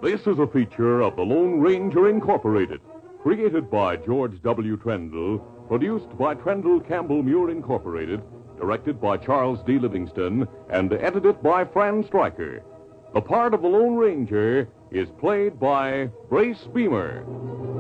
This is a feature of the Lone Ranger Incorporated, created by George W. Trendle, produced by Trendle Campbell Muir Incorporated, directed by Charles D. Livingston, and edited by Fran Stryker. The part of the Lone Ranger is played by Brace Beamer.